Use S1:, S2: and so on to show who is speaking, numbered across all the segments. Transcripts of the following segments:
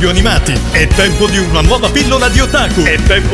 S1: radio animati. È tempo di una nuova pillola di otaku.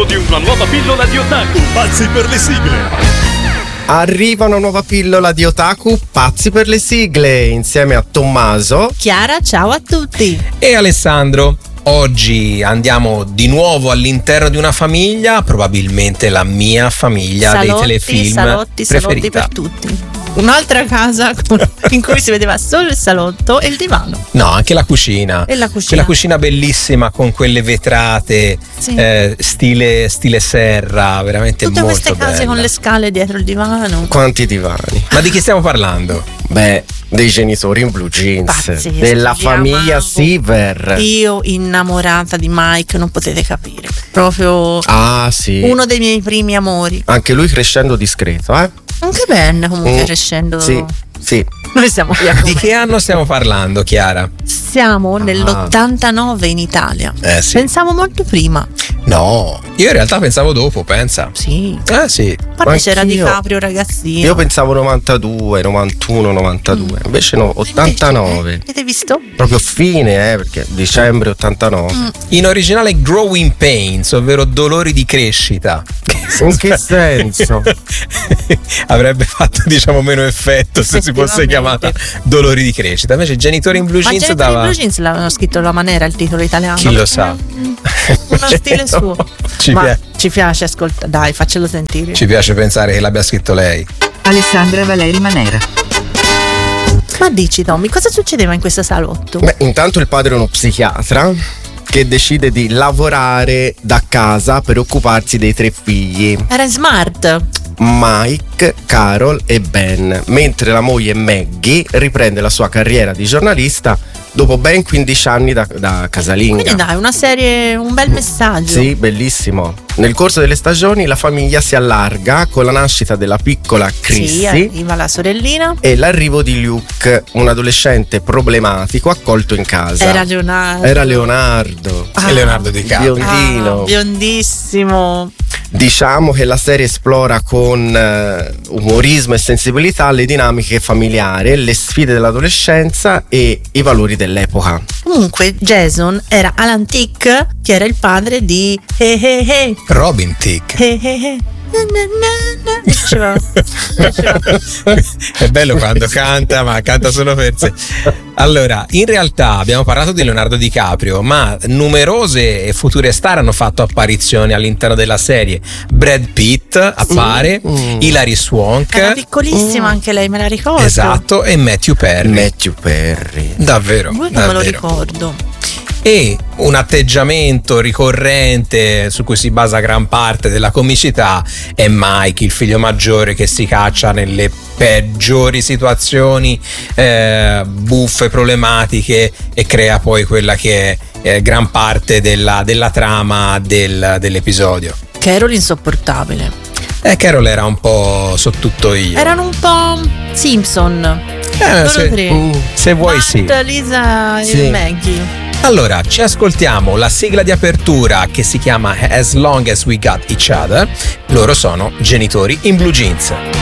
S1: Pazzi per le sigle.
S2: Arriva una nuova pillola di otaku, pazzi per le sigle, insieme a Tommaso.
S3: Chiara, ciao a tutti.
S4: E Alessandro. Oggi andiamo di nuovo all'interno di una famiglia, probabilmente la mia famiglia dei telefilm
S3: salotti
S4: preferita.
S3: Per tutti. Un'altra casa in cui si vedeva solo il salotto e il divano.
S4: No, anche la cucina.
S3: E la cucina.
S4: Quella cucina bellissima con quelle vetrate,
S3: Sì.
S4: stile serra, veramente
S3: Tutte
S4: molto
S3: queste case
S4: bella.
S3: con le scale dietro il divano.
S2: Quanti divani?
S4: Ma di chi stiamo parlando?
S2: Beh, dei genitori in blue jeans,
S3: Pazzesco,
S2: della
S3: li
S2: famiglia
S3: amavo.
S2: Siver.
S3: Io innamorata di Mike, non potete capire. Proprio
S2: Ah, sì.
S3: uno dei miei primi amori.
S2: Anche lui crescendo discreto, eh?
S3: Anche Ben comunque crescendo.
S2: Sì, sì.
S3: Noi siamo lì a
S4: Di che anno stiamo parlando, Chiara?
S3: Siamo nell'89 in Italia.
S4: Sì.
S3: Pensavo molto prima.
S4: No, io in realtà pensavo dopo, pensa.
S3: Sì.
S4: Sì.
S3: A parte c'era
S2: Anch'io.
S3: DiCaprio ragazzino.
S2: Io pensavo 92, 91, 92. Invece no, 89.
S3: Avete visto?
S2: Proprio fine, perché dicembre 89.
S4: In originale Growing Pains, ovvero dolori di crescita.
S2: In che senso?
S4: Avrebbe fatto, diciamo, meno effetto se si fosse chiamata dolori di crescita. Invece Genitori in Blue
S3: Ma
S4: Jeans
S3: Genitori
S4: dava.
S3: in Blue Jeans l'avevano scritto alla maniera il titolo italiano.
S4: Chi lo sa?
S3: Uno stile suo.
S4: Ci
S3: Ma
S4: pia-
S3: ci piace ascoltare. Dai, faccelo sentire.
S4: Ci piace pensare che l'abbia scritto lei.
S5: Alessandra Valeri Manera.
S3: Ma dici, Tommy, cosa succedeva in questo salotto?
S2: Beh, intanto il padre è uno psichiatra che decide di lavorare da casa per occuparsi dei 3 figli,
S3: Era smart.
S2: Mike, Carol e Ben, mentre la moglie Maggie riprende la sua carriera di giornalista dopo ben 15 anni da casalinga.
S3: Quindi dai, una serie, un bel messaggio.
S2: Sì, bellissimo. Nel corso delle stagioni la famiglia si allarga con la nascita della piccola
S3: Sì,
S2: Chrissy
S3: arriva la sorellina.
S2: e l'arrivo di Luke, un adolescente problematico accolto in casa.
S3: Era Leonardo.
S2: Era Leonardo.
S4: E Leonardo DiCaprio.
S2: Biondino.
S3: Biondissimo.
S2: Diciamo che la serie esplora con umorismo e sensibilità le dinamiche familiari, le sfide dell'adolescenza e i valori dell'epoca.
S3: Comunque Jason era Alan Thicke, che era il padre di
S4: Robin Thicke.
S3: Diceva.
S4: È bello quando canta, ma canta solo per sé. Allora, in realtà abbiamo parlato di Leonardo DiCaprio, ma numerose future star hanno fatto apparizioni all'interno della serie. Brad Pitt appare, Hilary Swank,
S3: Era piccolissima anche lei, me la ricordo.
S4: esatto, e Matthew Perry.
S2: Matthew Perry.
S4: Davvero,
S3: Lui non me lo
S4: davvero.
S3: ricordo.
S4: E un atteggiamento ricorrente su cui si basa gran parte della comicità è Mike, il figlio maggiore che si caccia nelle peggiori situazioni buffe, problematiche, e crea poi quella che è gran parte della trama dell'episodio.
S3: Carol insopportabile.
S4: Carol era un po' su tutto io.
S3: Erano un po' Simpson. Loro
S4: se,
S3: tre.
S4: se vuoi
S3: Bart,
S4: sì.
S3: Lisa
S2: Sì.
S3: e Maggie.
S4: Allora, ci ascoltiamo la sigla di apertura che si chiama As Long As We Got Each Other. Loro sono Genitori in Blue Jeans.